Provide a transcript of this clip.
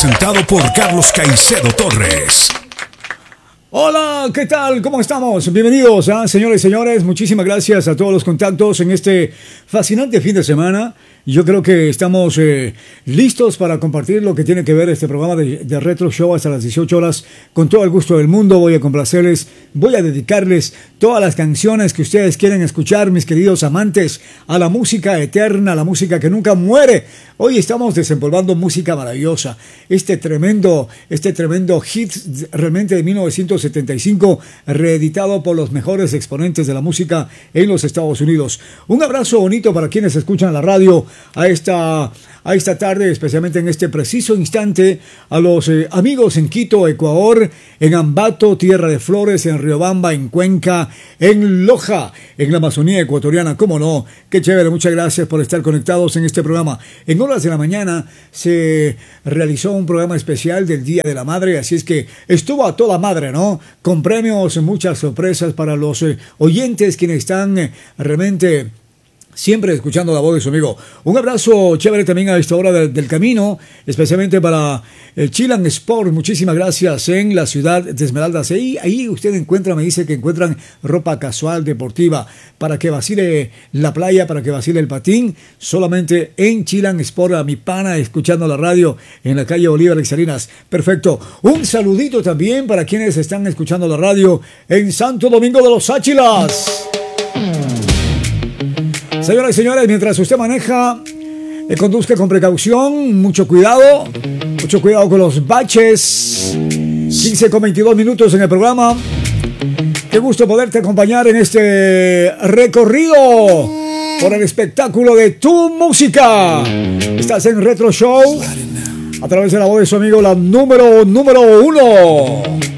presentado por Carlos Caicedo Torres. Hola, ¿qué tal? ¿Cómo estamos? Bienvenidos, señores y señores. Muchísimas gracias a todos los contactos en este fascinante fin de semana. Yo creo que estamos listos para compartir lo que tiene que ver este programa de Retro Show hasta las 18 horas. Con todo el gusto del mundo voy a complacerles, voy a dedicarles todas las canciones que ustedes quieren escuchar, mis queridos amantes, a la música eterna, a la música que nunca muere. Hoy estamos desempolvando música maravillosa. Este tremendo hit realmente de 1975, reeditado por los mejores exponentes de la música en los Estados Unidos. Un abrazo bonito para quienes escuchan la radio a esta tarde, especialmente en este preciso instante, a los amigos en Quito, Ecuador, en Ambato, Tierra de Flores, en Riobamba, en Cuenca, en Loja, en la Amazonía ecuatoriana, cómo no, qué chévere, muchas gracias por estar conectados en este programa. En horas de la mañana se realizó un programa especial del Día de la Madre, así es que estuvo a toda madre, ¿no? Con premios, muchas sorpresas para los oyentes, quienes están realmente siempre escuchando la voz de su amigo. Un abrazo chévere también a esta hora del camino, especialmente para el Chilan Sport. Muchísimas gracias en la ciudad de Esmeraldas. Ahí usted encuentra, me dice que encuentran ropa casual, deportiva, para que vacile la playa, para que vacile el patín. Solamente en Chilan Sport, a mi pana, escuchando la radio en la calle Bolívar y Salinas. Perfecto. Un saludito también para quienes están escuchando la radio en Santo Domingo de los Áchilas. Señoras y señores, mientras usted maneja, conduzca con precaución, mucho cuidado con los baches. 15 con 22 minutos en el programa. Qué gusto poderte acompañar en este recorrido por el espectáculo de tu música. Estás en Retro Show a través de la voz de su amigo, la número 1.